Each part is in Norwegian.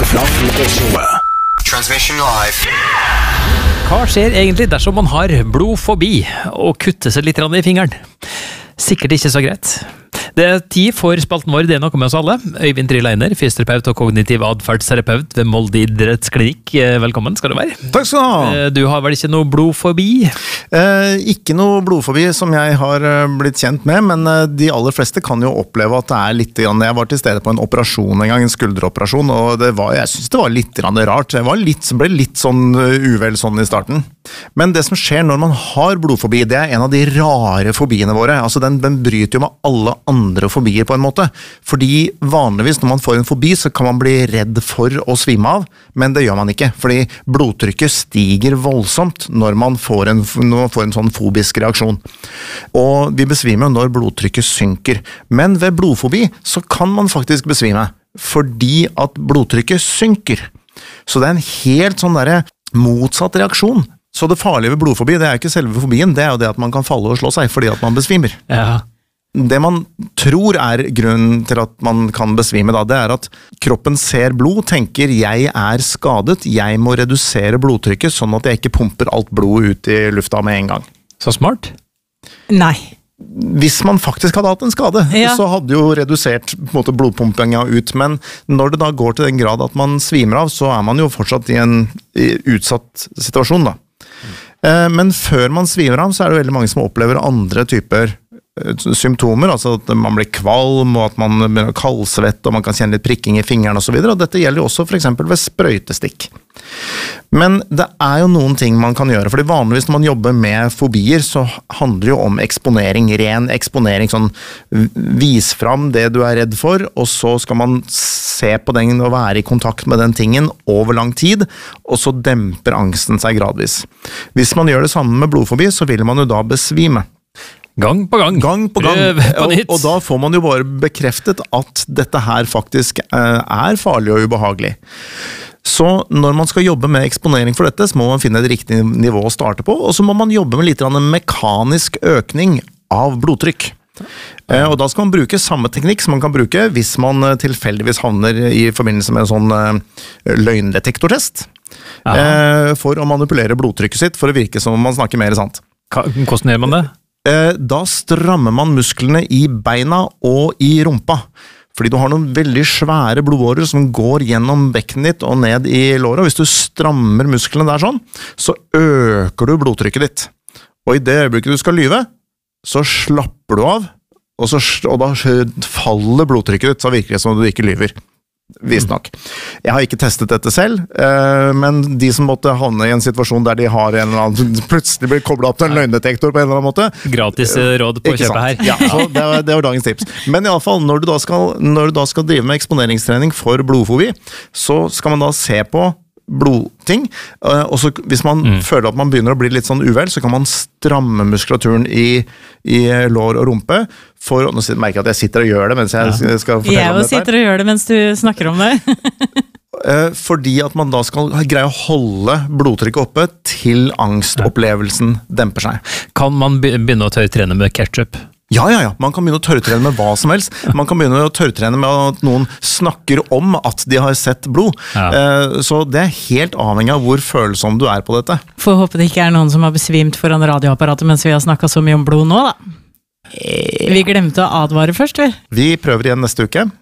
Transmission live. Hva skjer egentlig dersom man har blodfobi og kutter seg litt i fingeren? Sikkert ikke så greit. Det er tid for spalten vår, det er noe med oss alle. Øyvind Trileiner, fysioterapeut og kognitiv adferdsterapeut ved Molde idrettsklinikk. Velkommen skal du være. Takk skal du ha. Du har vel ikke noe blodfobi? Ikke noe blodfobi som jeg har blitt kjent med, men de aller fleste kan jo oppleve at det er litt. Jeg var til stede på en operasjon en gang, en skulderoperasjon, og jeg synes det var litt rart. Det ble litt sånn uvel sånn i starten. Men det som skjer når man har blodfobi, det er en av de rare fobiene våre. Altså den bryter jo med alle andre fobier på en måte. Fordi vanligvis når man får en fobi, så kan man bli redd for å svime av, men det gjør man ikke. Fordi blodtrykket stiger voldsomt når man får en sånn fobisk reaksjon. Og vi besvimer når blodtrykket synker. Men ved blodfobi så kan man faktisk besvime, fordi at blodtrykket synker. Så det er en helt sånn motsatt reaksjon. Så det farlige ved blodfobi, det er ikke selve fobien, det er jo det at man kan falle og slå seg fordi at man besvimer. Ja. Det man tror er grunnen til at man kan besvime da, det er at kroppen ser blod, tenker jeg er skadet, jeg må redusere blodtrykket sånn at jeg ikke pumper alt blodet ut i lufta med en gang. Så smart? Nei. Hvis man faktisk hadde hatt en skade, så hadde jo redusert på en måte, blodpumpinga ut, men når det da går til den grad at man svimer av, så er man jo fortsatt i en utsatt situasjon da. Men før man svimer av, så er det veldig mange som opplever andre typer symptomer, altså at man blir kvalm, og at man begynner å kaldsvette, og man kan kjenne litt prikking i fingeren og så videre, og dette gjelder jo også for eksempel ved sprøytestikk. Men det er jo noen ting man kan gjøre, fordi vanligvis når man jobber med fobier, så handler det jo om eksponering, ren eksponering, sånn vis fram det du er redd for, og så skal man se på den og være i kontakt med den tingen over lang tid, og så demper angsten seg gradvis. Hvis man gjør det samme med blodfobi, så vil man jo da besvime. Gang på gang. Gang på gang. Og da får man jo bare bekreftet at dette her faktisk er farlig og ubehagelig. Så når man skal jobbe med eksponering for dette, så må man finne et riktig nivå å starte på, og så må man jobbe med litt mekanisk økning av blodtrykk. Og da skal man bruke samme teknikk som man kan bruke hvis man tilfeldigvis havner i forbindelse med en sånn løgndetektortest, for å manipulere blodtrykket sitt, for å virke som om man snakker mer sant. Hvordan gjør man det? Da strammer man musklene i beina og i rumpa. Fordi du har noen veldig svære blodårer som går gjennom bekkenet ditt og ned i låret. Og hvis du strammer musklene der sånn, så øker du blodtrykket ditt. Og i det øyeblikket du skal lyve, så slapper du av, og da faller blodtrykket ditt, så virker det som om du ikke lyver. Visst nok. Jeg har ikke testet dette selv, men de som måtte havne i en situasjon der de har en eller annen, plutselig blir koblet opp til en løgndetektor på en eller annen måte. Gratis råd på å kjøpe her. Ja, så det var dagens tips. Men i alle fall, når du da skal drive med eksponeringstrening for blodfobi, så skal man da se på blodting, og så hvis man føler at man begynner å bli litt sånn uvel, så kan man stramme muskulaturen i lår og rumpe, nå merker jeg at jeg sitter og gjør det mens jeg skal fortelle om dette. Jeg sitter og gjør det mens du snakker om det. Fordi at man da skal greie å holde blodtrykket oppe til angstopplevelsen demper seg. Kan man begynne å tørrtrene med ketchup? Ja. Man kan begynne å tørrtrene med hva som helst. Man kan begynne å tørrtrene med at noen snakker om at de har sett blod. Så det er helt avhengig av hvor følsom du er på dette. Får håpe det ikke er noen som har besvimt foran radioapparatet mens vi har snakket så mye om blod nå, da. Vi glemte å advare først, vi. Vi prøver igjen neste uke.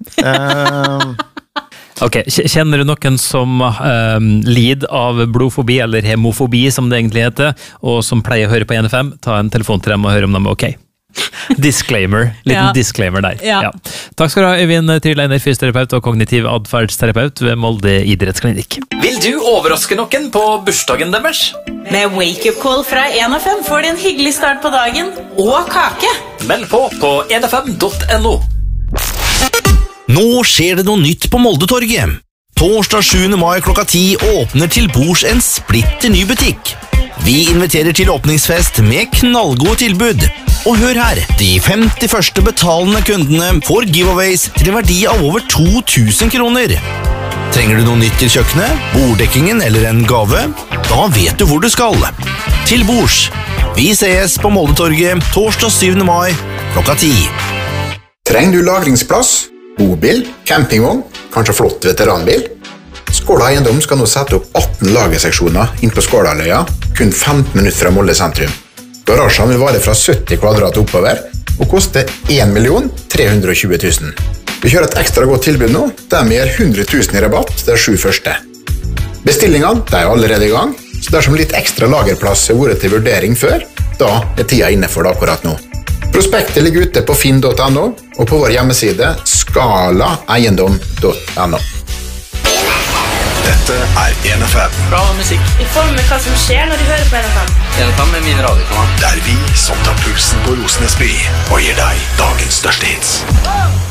Ok, kjenner du noen som lider av blodfobi, eller hemofobi som det egentlig heter, og som pleier å høre på NFM? Ta en telefon til dem og høre om de er ok. Disclaimer, liten disclaimer der. Ja. Takk skal du ha, Øyvind Trileiner, fysioterapeut og kognitiv adferdsterapeut ved Molde idrettsklinikk. Vil du overraske noen på bursdagen deres? Med wake-up call fra 1FM får du en hyggelig start på dagen og kake. Meld på 1fm.no. Nå skjer det noe nytt på Moldetorget. Torsdag 7. mai klokka 10 åpner til bords en splitter ny butikk. Vi inviterer til åpningsfest med knallgode tilbud. Og hør her, de 50 første betalende kundene får giveaways til en verdi av over 2000 kroner. Trenger du noe nytt til kjøkkenet, borddekkingen eller en gave? Da vet du hvor du skal. Til bords. Vi ses på Moldetorget torsdag 7. mai klokka 10. Trenger du lagringsplass, bobil, campingvogn, kanskje flott veteranbil? Skåla Eiendom skal nå sette opp 18 lagerseksjoner inn på Skålaløya, kun 15 minutter fra Molde sentrum. Garasjene vil vare fra 70 kvadrat oppover, og koste 1.320.000. Vi kjører et ekstra godt tilbud nå, der vi gir 100.000 i rabatt de 7 første. Bestillingene er allerede i gang, så dersom litt ekstra lagerplass har vært til vurdering før, da tida inne for det akkurat nå. Prospektet ligger ute på finn.no, og på vår hjemmeside skalaeiendom.no. Dette 1FM. Bra musikk. Vi får med hva som skjer når du hører på 1FM. 1FM er min radiokanal. Der vi som tar pulsen på Rosenes by og gir deg dagens største hits.